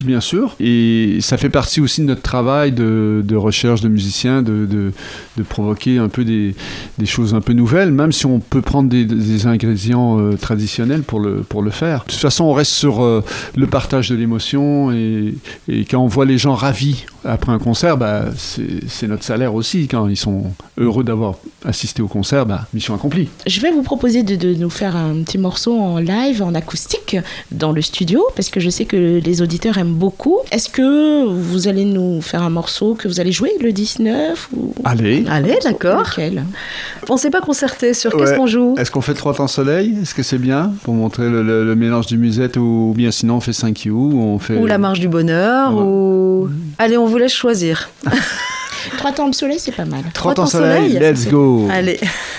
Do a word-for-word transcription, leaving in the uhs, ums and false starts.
Bien sûr, et ça fait partie aussi de notre travail de, de recherche de musiciens, de, de, de provoquer un peu des, des choses un peu nouvelles, même si on peut prendre des, des ingrédients euh, traditionnels pour le, pour le faire. De toute façon, on reste sur euh, le partage de l'émotion, et, et quand on voit les gens ravis après un concert, bah, c'est, c'est notre salaire aussi. Quand ils sont heureux d'avoir assisté au concert, bah, mission accomplie. Je vais vous proposer de, de nous faire un petit morceau en live, en acoustique, dans le studio, parce que je sais que les auditeurs aiment beaucoup. Est-ce que vous allez nous faire un morceau que vous allez jouer le dix-neuf ou... Allez. Allez, d'accord. Lequel ? On ne s'est pas concerté sur Ouais. qu'est-ce qu'on joue. Est-ce qu'on fait trois temps soleil ? Est-ce que c'est bien pour montrer le, le, le mélange du musette, ou bien sinon on fait cinq you ou on fait... Ou la marche du bonheur, Ouais. ou... Allez, on vous laisse choisir. Trois temps de soleil, c'est pas mal. Trois Trois temps temps soleil, soleil, let's go. Allez.